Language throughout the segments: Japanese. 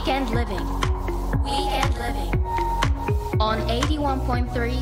Weekend Living on 81.3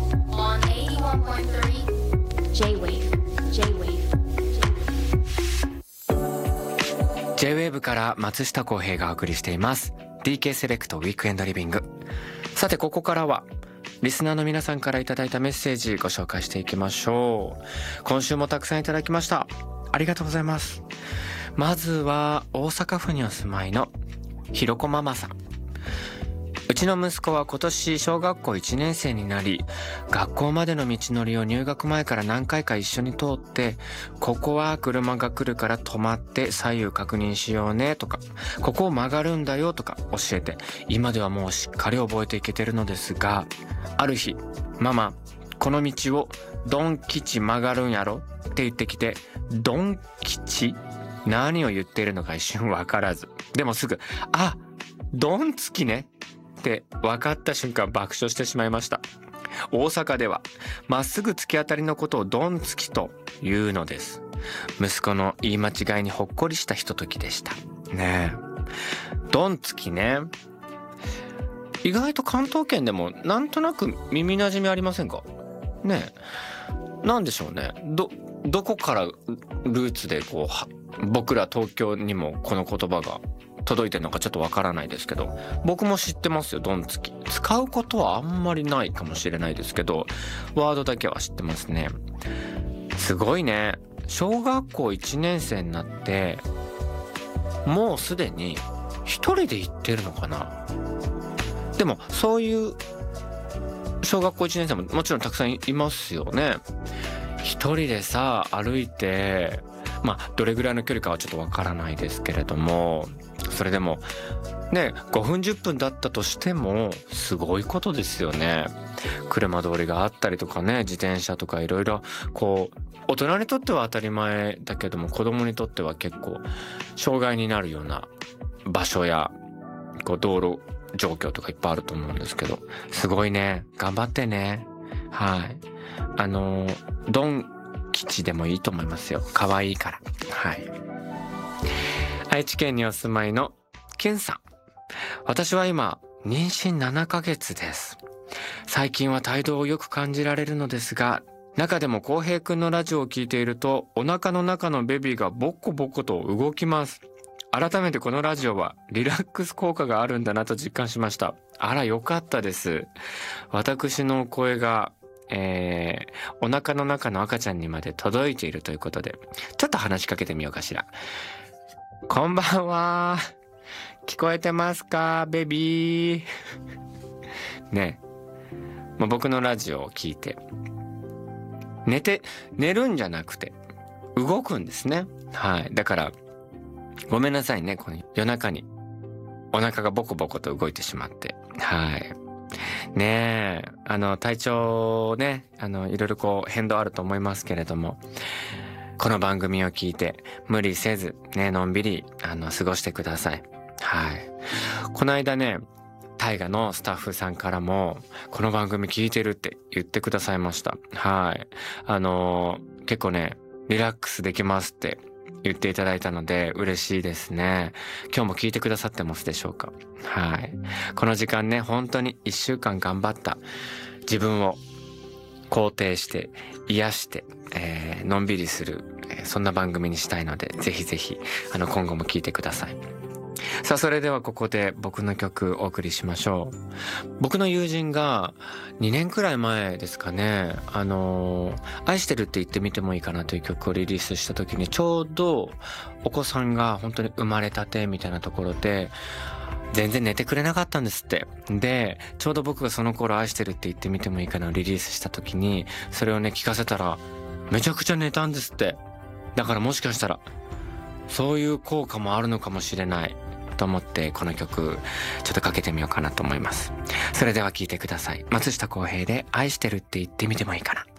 J-Wave から松下洸平がお送りしています DK セレクトウィークエンドリビング。さてここからはリスナーの皆さんからいただいたメッセージご紹介していきましょう。今週もたくさんいただきました。ありがとうございます。まずは大阪府にお住まいのひろこママさん。うちの息子は今年小学校1年生になり、学校までの道のりを入学前から何回か一緒に通って、ここは車が来るから止まって左右確認しようねとか、ここを曲がるんだよとか教えて、今ではもうしっかり覚えていけてるのですが、ある日、ママ、この道をドン吉曲がるんやろって言ってきて、ドン吉？何を言っているのか一瞬わからず、でもすぐ、あ、ドンつきねって分かった瞬間爆笑してしまいました。大阪ではまっすぐ突き当たりのことをドンつきと言うのです。息子の言い間違いにほっこりしたひとときでしたね。えドンつきね、意外と関東圏でもなんとなく耳なじみありませんかね。えなんでしょうね。どこからルーツでこう僕ら東京にもこの言葉が届いてるのかちょっとわからないですけど、僕も知ってますよ、ドンつき。使うことはあんまりないかもしれないですけど、ワードだけは知ってますね。すごいね。小学校1年生になってもうすでに一人で行ってるのかな。でもそういう小学校1年生ももちろんたくさんいますよね。一人でさ歩いて、まあどれぐらいの距離かはちょっとわからないですけれども、それでもね、5分10分だったとしてもすごいことですよね。車通りがあったりとかね、自転車とかいろいろこう大人にとっては当たり前だけども、子供にとっては結構障害になるような場所やこう道路状況とかいっぱいあると思うんですけど、すごいね、頑張ってね。はい、ドン吉でもいいと思いますよ。可愛いから。はい。愛知県にお住まいのケンさん。私は今妊娠7ヶ月です。最近は胎動をよく感じられるのですが、中でも浩平くんのラジオを聞いているとお腹の中のベビーがボコボコと動きます。改めてこのラジオはリラックス効果があるんだなと実感しました。あら、よかったです。私の声がお腹の中の赤ちゃんにまで届いているということで、ちょっと話しかけてみようかしら。こんばんは。聞こえてますか、ベビー。ね、もう僕のラジオを聞いて寝るんじゃなくて動くんですね。はい。だからごめんなさいね、この夜中にお腹がボコボコと動いてしまって。はい。ねえ、体調ね、いろいろこう変動あると思いますけれども、この番組を聞いて無理せずね、のんびり過ごしてください。はい。この間ね、大河のスタッフさんからもこの番組聞いてるって言ってくださいました。はい。結構ね、リラックスできますって言っていただいたので嬉しいですね。今日も聞いてくださってますでしょうか。はい。この時間ね、本当に1週間頑張った自分を肯定して癒して、のんびりする、そんな番組にしたいので、ぜひぜひ今後も聞いてください。さあ、それではここで僕の曲お送りしましょう。僕の友人が2年くらい前ですかね、愛してるって言ってみてもいいかなという曲をリリースした時に、ちょうどお子さんが本当に生まれたてみたいなところで全然寝てくれなかったんですって。で、ちょうど僕がその頃愛してるって言ってみてもいいかなをリリースした時に、それをね聞かせたらめちゃくちゃ寝たんですって。だからもしかしたらそういう効果もあるのかもしれないと思って、この曲ちょっとかけてみようかなと思います。それでは聴いてください。松下洸平で愛してるって言ってみてもいいかな。